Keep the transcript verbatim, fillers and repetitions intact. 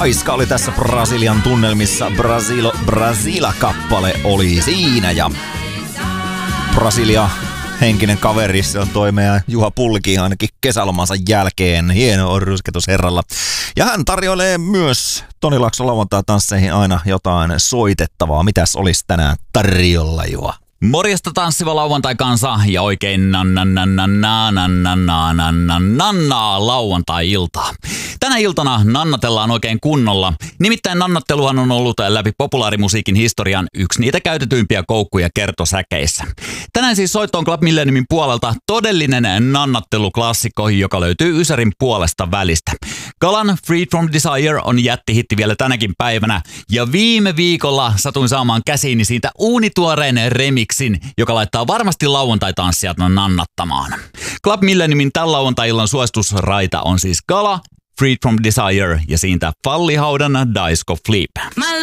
Faiska oli tässä Brasilian tunnelmissa. Brasilo, Brasila-kappale oli siinä ja Brasilia henkinen kaveri, se on toi meidän Juha Pulki ainakin kesälomansa jälkeen. Hieno rusketus herralla. Ja hän tarjoilee myös Toni Laakson lauantai-tansseihin aina jotain soitettavaa. Mitäs olisi tänään tarjolla, Juha? Morjesta tanssiva lauantai-kansa ja oikein nannaa lauantai-iltaa. Tänä iltana nannatellaan oikein kunnolla. Nimittäin nannatteluhan on ollut läpi populaarimusiikin historian yksi niitä käytetyimpiä koukkuja kertosäkeissä. Tänään siis soittoon Club Millenniumin puolelta todellinen nannatteluklassikko, joka löytyy Ysärin puolesta välistä. Galan Freed from Desire on jättihitti vielä tänäkin päivänä ja viime viikolla satuin saamaan käsiini siitä uunituoreen remixin, joka laittaa varmasti lauantai-tanssijat nannattamaan. Club Millenniumin tämän lauantai-illan suositusraita on siis Gala, Freed from Desire ja siitä Fallihaudan Disco Flip.